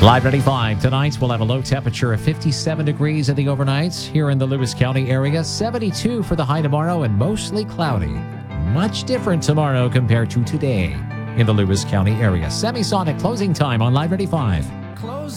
Live 95. Tonight, we'll have a low temperature of 57 degrees in the overnights here in the Lewis County area. 72 for the high tomorrow and mostly cloudy. Much different tomorrow compared to today in the Lewis County area. Semisonic closing time on Live 95.